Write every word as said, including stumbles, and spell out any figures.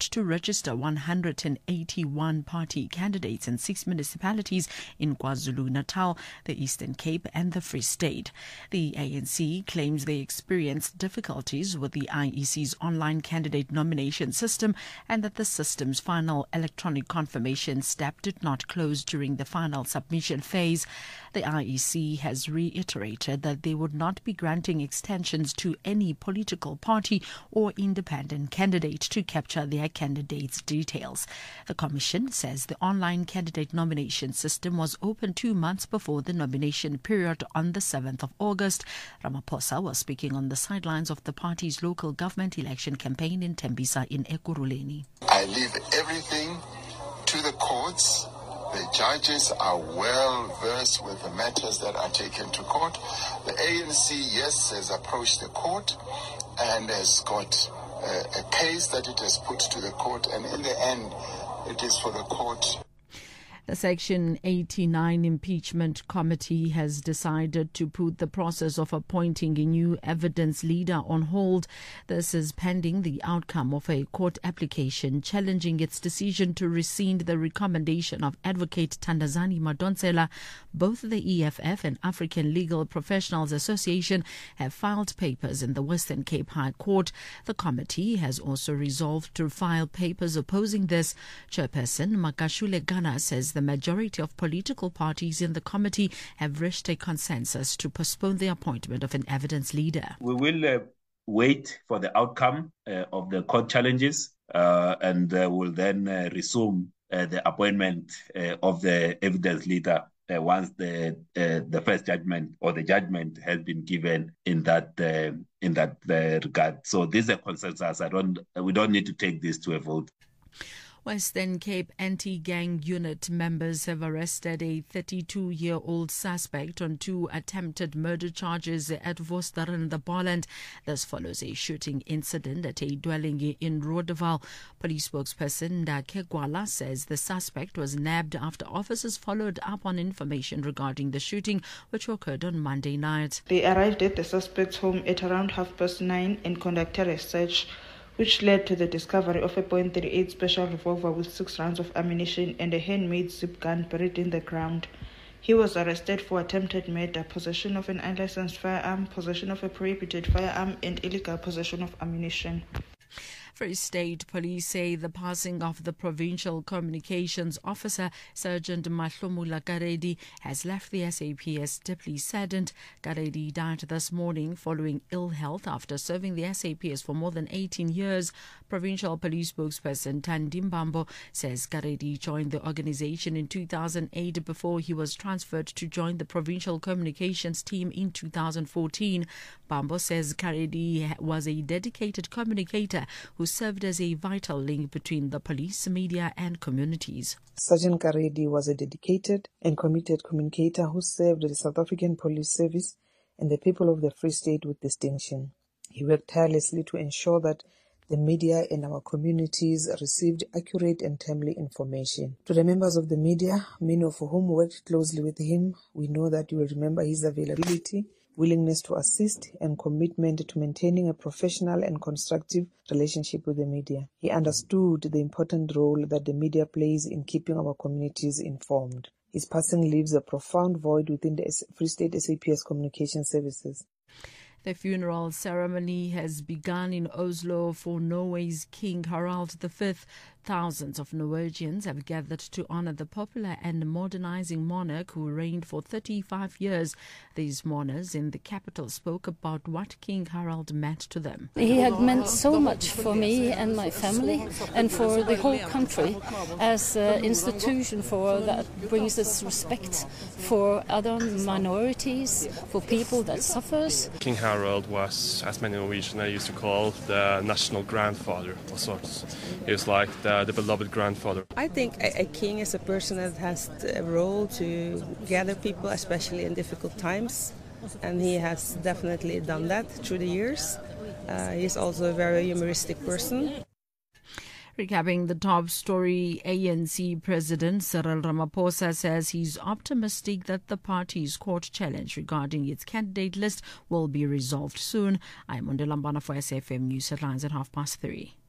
not to register one hundred eighty-one party candidates in six municipalities in KwaZulu-Natal, the Eastern Cape and the Free State. The A N C claims they experienced difficulties with the I E C's online candidate nomination system and that the system's final electronic confirmation step did not close during the final submission phase. The I E C has reiterated that they would not be granting extensions to any political party or independent candidate to capture their candidates' details. The Commission says the online candidate nomination system was open two months before the nomination period on the seventh of August. Ramaphosa was speaking on the sidelines of the party's local government election campaign in Tembisa in Ekurhuleni. I leave everything to the courts. The judges are well versed with the matters that are taken to court. The A N C, yes, has approached the court and has got a, a case that it has put to the court, and in the end, it is for the court. The Section eighty-nine Impeachment Committee has decided to put the process of appointing a new evidence leader on hold. This is pending the outcome of a court application challenging its decision to rescind the recommendation of Advocate Thandazani Madonsela. Both the E F F and African Legal Professionals Association have filed papers in the Western Cape High Court. The committee has also resolved to file papers opposing this. Chairperson Makashule Gana says the majority of political parties in the committee have reached a consensus to postpone the appointment of an evidence leader. We will uh, wait for the outcome uh, of the court challenges uh, and uh, will then uh, resume uh, the appointment uh, of the evidence leader uh, once the uh, the first judgment or the judgment has been given in that uh, in that uh, regard. So this is a consensus. I don't. We don't need to take this to a vote. Western Cape anti-gang unit members have arrested a thirty-two-year-old suspect on two attempted murder charges at Worcester in the Boland. This follows a shooting incident at a dwelling in Rodeval. Police spokesperson Ndake Gwala says the suspect was nabbed after officers followed up on information regarding the shooting, which occurred on Monday night. They arrived at the suspect's home at around half past nine and conducted a search, which led to the discovery of a point three eight special revolver with six rounds of ammunition and a handmade zip gun buried in the ground. He was arrested for attempted murder, possession of an unlicensed firearm, possession of a prohibited firearm, and illegal possession of ammunition. Free State Police say the passing of the provincial communications officer, Sergeant Mahlomula Karedi, has left the S A P S deeply saddened. Karedi died this morning following ill health after serving the S A P S for more than eighteen years. Provincial Police spokesperson Thandi Mbambo says Karedi joined the organization in two thousand eight before he was transferred to join the provincial communications team in two thousand fourteen. Mbambo says Karedi was a dedicated communicator who served as a vital link between the police, media and communities. Sergeant Karedi was a dedicated and committed communicator who served the South African Police Service and the people of the Free State with distinction. He worked tirelessly to ensure that the media and our communities received accurate and timely information. To the members of the media, many of whom worked closely with him, we know that you will remember his availability, willingness to assist, and commitment to maintaining a professional and constructive relationship with the media. He understood the important role that the media plays in keeping our communities informed. His passing leaves a profound void within the Free State S A P S communication services. The funeral ceremony has begun in Oslo for Norway's King Harald the Fifth. Thousands of Norwegians have gathered to honor the popular and modernizing monarch who reigned for thirty-five years. These mourners in the capital spoke about what King Harald meant to them. He had meant so much for me and my family and for the whole country as an institution for that brings us respect for other minorities, for people that suffers. King Harald was, as many Norwegians used to call, the national grandfather of sorts. He was like the Uh, the beloved grandfather. I think a, a king is a person that has a role to gather people, especially in difficult times, and he has definitely done that through the years. Uh, he's also a very humoristic person. Recapping the top story, A N C President Cyril Ramaphosa says he's optimistic that the party's court challenge regarding its candidate list will be resolved soon. I'm Undela Mbana for S F M News Headlines at half past three.